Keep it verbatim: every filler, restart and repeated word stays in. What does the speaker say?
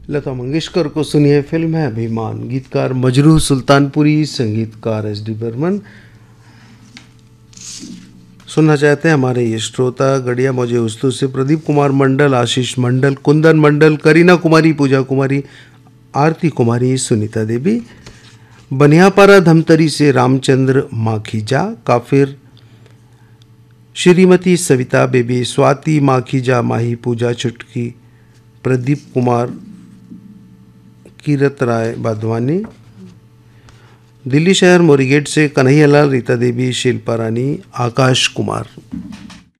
लता मंगेशकर को सुनिए, फिल्म है अभिमान। गीतकार मजरूह सुल्तानपुरी, संगीतकार एस डी बर्मन। सुनना चाहते हैं हमारे ये श्रोता गड़िया मौजे उस्तु से प्रदीप कुमार मंडल, आशीष मंडल, कुंदन मंडल, करीना कुमारी, पूजा कुमारी, आरती कुमारी, सुनीता देवी। बनियापारा धमतरी से रामचंद्र माखीजा, काफिर श्रीमती सविता बेबी, स्वाति माखीजा, माही, पूजा चुटकी, प्रदीप कुमार, कीरत राय बाधवानी। दिल्ली शहर मोरीगेट से कन्हैयालाल, रीता देवी, शिल्पा रानी, आकाश कुमार।